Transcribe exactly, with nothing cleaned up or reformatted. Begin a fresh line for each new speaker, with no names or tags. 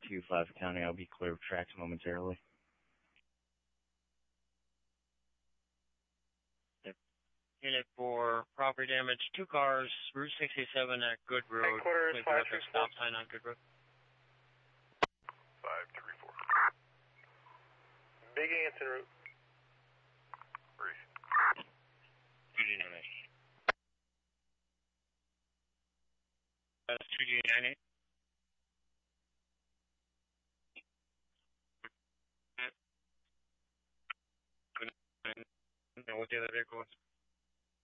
two five County. I'll be clear of tracks momentarily.
Unit for property damage, two cars, Route sixty-seven at Good Road.
Headquarters,
Please
five
direct a
three
stop
four.
sign on Good Road.
five three four. Big Anson route. Brief.
two D nine eight. That's two D nine eight. And what the other vehicle was?